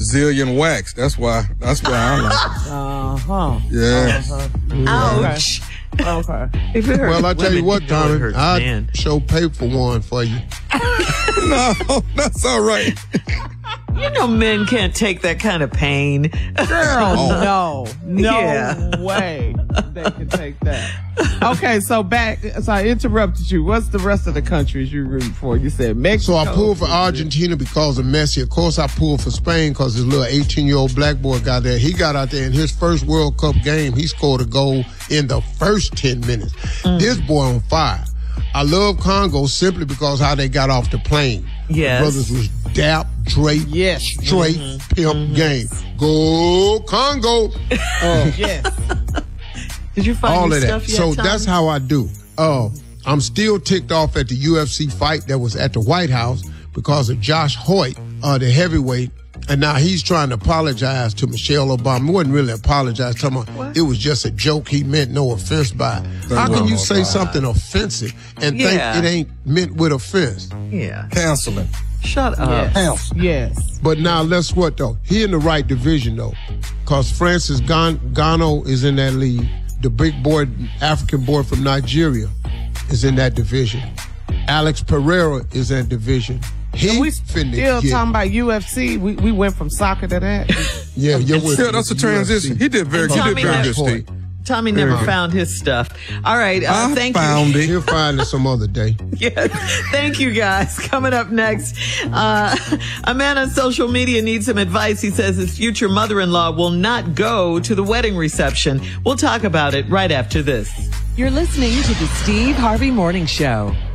Brazilian wax. That's why I like it. Yes. Ouch. Okay. Well, I tell you what, Tommy, I'd show pay for one for you. No, that's all right. You know men can't take that kind of pain. Girl, no way they can take that. Okay, so I interrupted you. What's the rest of the countries you root for? You said Mexico. So I pulled for Argentina because of Messi. Of course, I pulled for Spain because this little 18-year-old black boy got there. He got out there in his first World Cup game. He scored a goal in the first 10 minutes. This boy on fire. I love Congo simply because how they got off the plane. Yes. The brothers was dap, drape, straight, pimp game. Go Congo. Yes. Did you find all of that? Stuff yet, So Tom? that's how I do. I'm still ticked off at the UFC fight that was at the White House because of Josh Hoyt, the heavyweight. And now he's trying to apologize to Michelle Obama. He wasn't really apologizing. It was just a joke. He meant no offense by it. How can you say something offensive and think it ain't meant with offense? Yeah. Canceling. Shut up. Yes. But now, let's what, though? He in the right division, though. Because Francis Ngannou is in that league. The big boy, African boy from Nigeria, is in that division. Alex Pereira is in that division. We still talking about UFC. We went from soccer to that. That's a transition. He did very good, Steve. Tommy never found his stuff. All right. Thank you. Found it. He'll find it some other day. Yes. Thank you, guys. Coming up next, a man on social media needs some advice. He says his future mother-in-law will not go to the wedding reception. We'll talk about it right after this. You're listening to the Steve Harvey Morning Show.